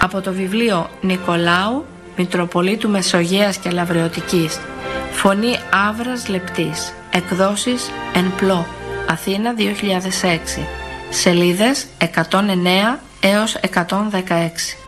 Από το βιβλίο Νικολάου, Μητροπολίτου Μεσογείας και Λαβρεωτικής. Φωνή Αύρας Λεπτής. Εκδόσεις Ενπλό, Αθήνα 2006. Σελίδες 109 έως 116.